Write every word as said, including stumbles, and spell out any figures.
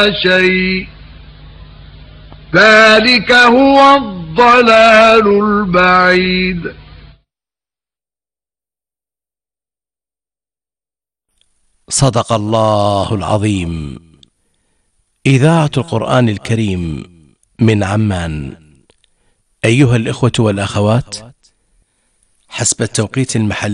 شيء ذلك هو الضلال البعيد. صدق الله العظيم. إذاعة القرآن الكريم من عمان. أيها الإخوة والأخوات، حسب التوقيت المحلي